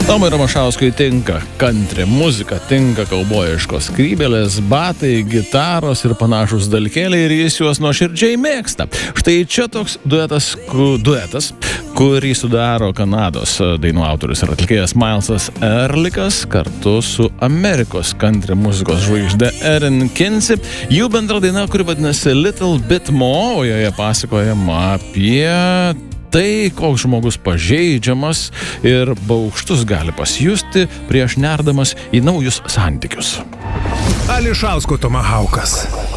Tomui Ramašauskui tinka country muzika, tinka kaubojiškos skrybėlės, batai, gitaros ir panašus dalykėliai ir jis juos nuoširdžiai mėgsta. Štai čia toks duetas, kurį sudaro Kanados dainų autorius ir atlikėjas Milesas Ehrlichas kartu su Amerikos country muzikos žvaigžde Erin Kinsey. Jų bendra daina, kuri vadinasi Little Bit More, o joje pasakojama apie tai, koks žmogus pažeidžiamas ir baugštus gali pasijusti prieš nerdamas į naujus santykius. Ališausko Tomahaukas.